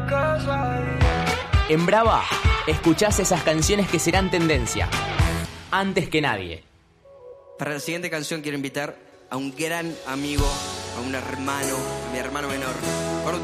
En Brava, escuchás esas canciones que serán tendencia, antes que nadie. Para la siguiente canción quiero invitar a un gran amigo, a un hermano, a mi hermano menor.